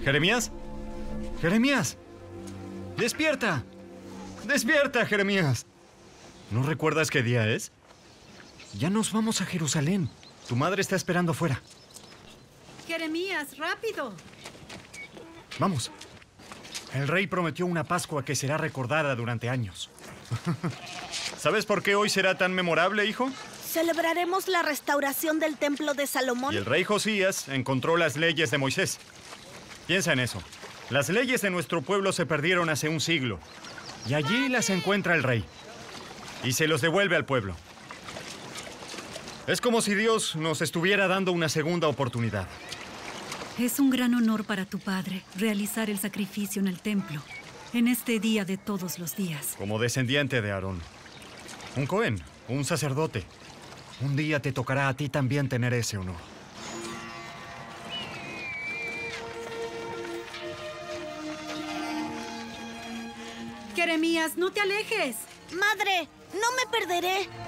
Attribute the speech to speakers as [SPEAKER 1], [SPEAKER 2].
[SPEAKER 1] ¿Jeremías? ¡Jeremías! ¡Despierta! ¡Despierta, Jeremías! ¿No recuerdas qué día es? Ya nos vamos a Jerusalén. Tu madre está esperando afuera.
[SPEAKER 2] Jeremías, rápido.
[SPEAKER 1] Vamos. El rey prometió una Pascua que será recordada durante años. ¿Sabes por qué hoy será tan memorable, hijo?
[SPEAKER 3] Celebraremos la restauración del templo de Salomón.
[SPEAKER 1] Y el rey Josías encontró las leyes de Moisés. Piensa en eso. Las leyes de nuestro pueblo se perdieron hace un siglo. Y allí las encuentra el rey. Y se los devuelve al pueblo. Es como si Dios nos estuviera dando una segunda oportunidad.
[SPEAKER 2] Es un gran honor para tu padre realizar el sacrificio en el templo, en este día de todos los días.
[SPEAKER 1] Como descendiente de Aarón. Un Cohen, un sacerdote. Un día te tocará a ti también tener ese honor.
[SPEAKER 2] Jeremías, no te alejes.
[SPEAKER 3] ¡Madre! ¡No me perderé!